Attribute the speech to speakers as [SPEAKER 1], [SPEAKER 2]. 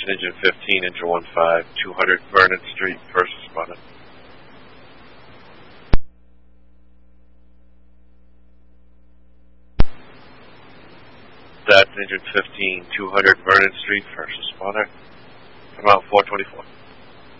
[SPEAKER 1] Engine 15, Engine 15, 200 Vernon Street, first responder. That's Engine 15, 200 Vernon Street, first responder. Come out 424.